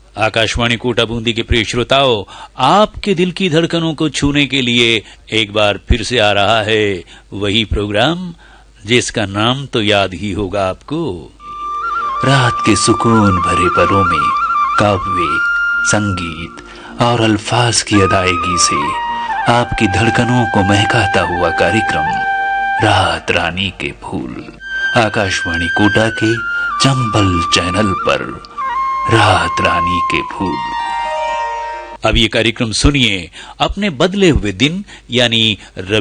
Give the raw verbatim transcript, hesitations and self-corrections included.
आकाशवाणी कोटा बूंदी के प्रिय श्रोताओं, आपके दिल की धड़कनों को छूने के लिए एक बार फिर से आ रहा है वही प्रोग्राम जिसका नाम तो याद ही होगा आपको। रात के सुकून भरे पलों में काव्य, संगीत और अल्फाज की अदायगी से आपकी धड़कनों को महकाता हुआ कार्यक्रम रात रानी के फूल, आकाशवाणी कोटा के चंबल चैनल पर रात रानी के फूल। अब ये कार्यक्रम सुनिए अपने बदले हुए दिन यानी